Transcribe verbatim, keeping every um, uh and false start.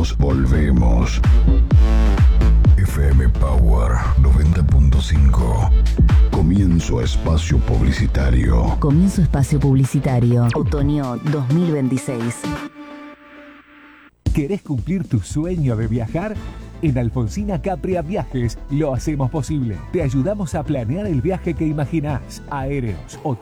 minutos volvemos. F M Power noventa punto cinco. Comienzo espacio publicitario. Comienzo espacio publicitario. Otoño dos mil veintiséis. ¿Querés cumplir tu sueño de viajar? En Alfonsina Capria Viajes lo hacemos posible. Te ayudamos a planear el viaje que imaginás. Aéreos,